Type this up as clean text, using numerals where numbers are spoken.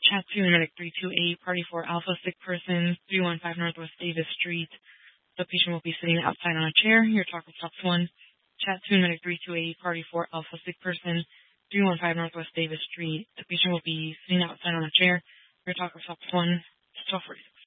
Chat 2 medic 328, party 4 alpha, sick person, 315 Northwest Davis Street. The patient will be sitting outside on a chair. Your talk with stops 1. Chat 2 medic 328, party 4 alpha, sick person, 315 Northwest Davis Street. The patient will be sitting outside on a chair. Your talk with stops 1. 12:46.